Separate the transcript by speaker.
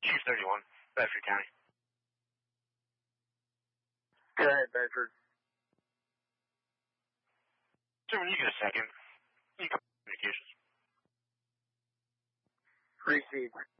Speaker 1: Chief 31, Bedford County.
Speaker 2: Go ahead, Bedford.
Speaker 1: So when you get a second, you can communications.
Speaker 2: Receive.